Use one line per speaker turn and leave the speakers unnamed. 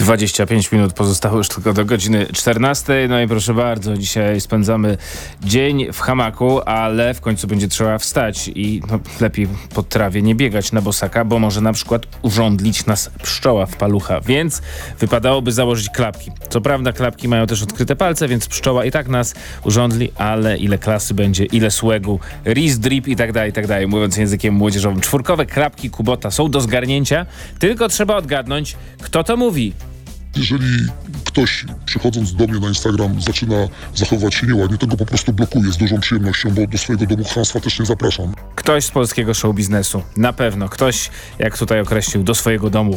25 minut pozostało już tylko do godziny 14. No i proszę bardzo, dzisiaj spędzamy dzień w hamaku, ale w końcu będzie trzeba wstać i lepiej po trawie nie biegać na bosaka, bo może na przykład urządlić nas pszczoła w palucha, więc wypadałoby założyć klapki. Co prawda klapki mają też odkryte palce, więc pszczoła i tak nas urządli, ale ile klasy będzie, ile słegu, ris, drip i tak dalej, mówiąc językiem młodzieżowym. Czwórkowe klapki Kubota są do zgarnięcia, tylko trzeba odgadnąć, kto to mówi.
Jeżeli ktoś przychodząc do mnie na Instagram zaczyna zachowywać się nieładnie, to go po prostu blokuję z dużą przyjemnością, bo do swojego domu chamstwa też nie zapraszam.
Ktoś z polskiego show biznesu. Na pewno. Ktoś, jak tutaj określił, do swojego domu